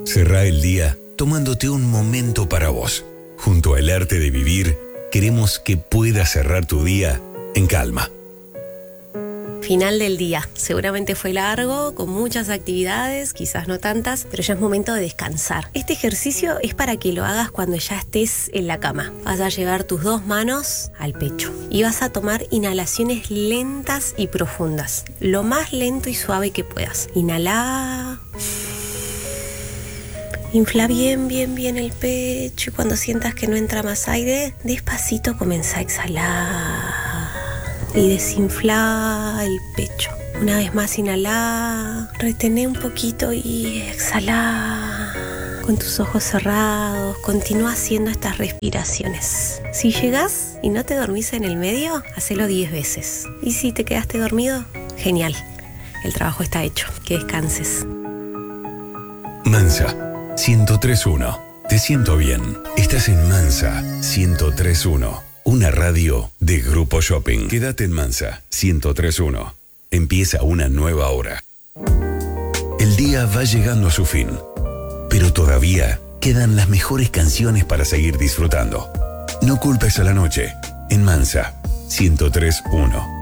Cerrá el día tomándote un momento para vos. Junto al arte de vivir, queremos que puedas cerrar tu día en calma. Final del día. Seguramente fue largo, con muchas actividades, quizás no tantas, pero ya es momento de descansar. Este ejercicio es para que lo hagas cuando ya estés en la cama. Vas a llevar tus 2 manos al pecho y vas a tomar inhalaciones lentas y profundas, lo más lento y suave que puedas. Inhalá. Infla bien el pecho y cuando sientas que no entra más aire, despacito comienza a exhalar y desinfla el pecho. Una vez más inhalá, retené un poquito y exhalá. Con tus ojos cerrados, continúa haciendo estas respiraciones. Si llegás y no te dormís en el medio, hacelo 10 veces. Y si te quedaste dormido, genial. El trabajo está hecho. Que descanses. Mansa 103.1. Te siento bien. Estás en Mansa 103.1. Una radio de Grupo Shopping. Quédate en Mansa 103.1. Empieza una nueva hora. El día va llegando a su fin, pero todavía quedan las mejores canciones para seguir disfrutando. No culpes a la noche en Mansa 103.1.